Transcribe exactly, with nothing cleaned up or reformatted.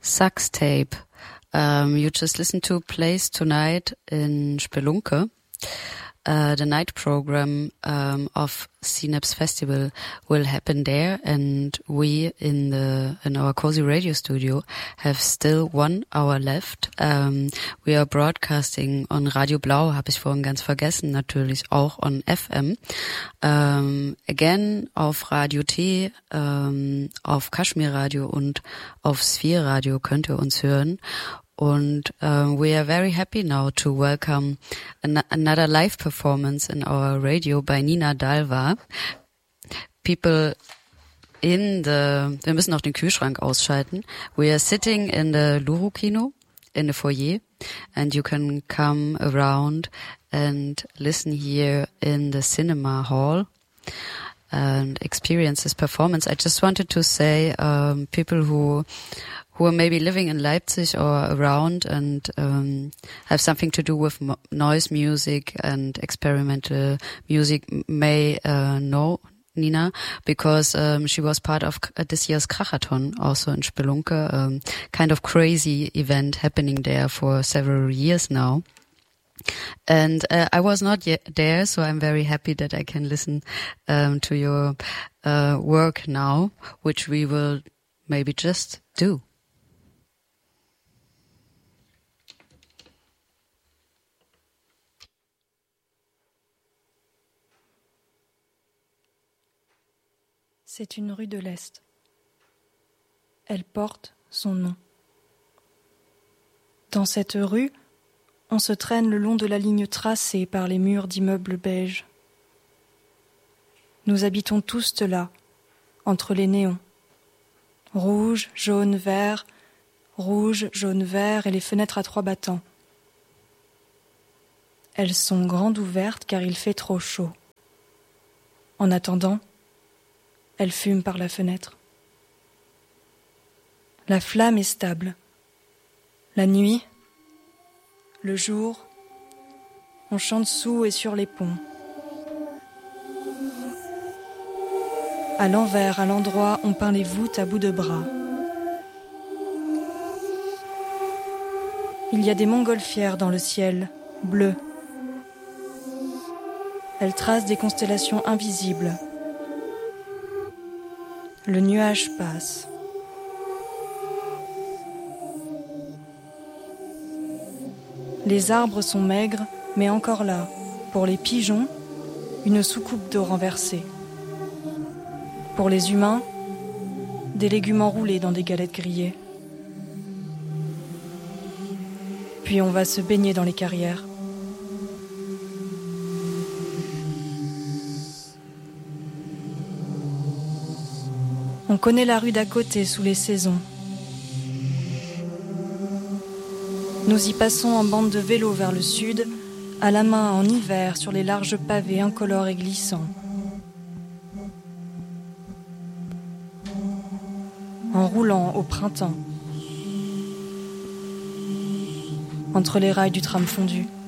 Sax Tape. Um, you just listened to Place Tonight in Spelunke. Uh, the night program um, of Synapse Festival will happen there, and we in the in our cozy radio studio have still one hour left. Um, we are broadcasting on Radio Blau, habe ich vorhin ganz vergessen, natürlich auch on F M. Um, again auf Radio T, um, auf Kashmir Radio und auf Sphere Radio könnt ihr uns hören. Und uh, we are very happy now to welcome an- another live performance in our radio by Nina Dalva. People in the... Wir müssen auch den Kühlschrank ausschalten. We are sitting in the Luru Kino, in the foyer, and you can come around and listen here in the cinema hall and experience this performance. I just wanted to say um, people who... who are maybe living in Leipzig or around and um, have something to do with mo- noise music and experimental music may uh, know Nina, because um, she was part of uh, this year's Krachathon, also in Spelunke, um, kind of crazy event happening there for several years now. And uh, I was not yet there, so I'm very happy that I can listen um, to your uh, work now, which we will maybe just do. C'est une rue de l'Est. Elle porte son nom. Dans cette rue, on se traîne le long de la ligne tracée par les murs d'immeubles beiges. Nous habitons tous là, entre les néons. Rouge, jaune, vert, rouge, jaune, vert et les fenêtres à trois battants. Elles sont grandes ouvertes car il fait trop chaud. En attendant, elle fume par la fenêtre. La flamme est stable. La nuit, le jour, on chante sous et sur les ponts. À l'envers, à l'endroit, on peint les voûtes à bout de bras. Il y a des montgolfières dans le ciel, bleu. Elles tracent des constellations invisibles. Le nuage passe. Les arbres sont maigres, mais encore là, pour les pigeons, une soucoupe d'eau renversée. Pour les humains, des légumes enroulés dans des galettes grillées. Puis on va se baigner dans les carrières. On connaît la rue d'à côté sous les saisons. Nous y passons en bande de vélo vers le sud, à la main en hiver sur les larges pavés incolores et glissants. En roulant au printemps, entre les rails du tram fondu.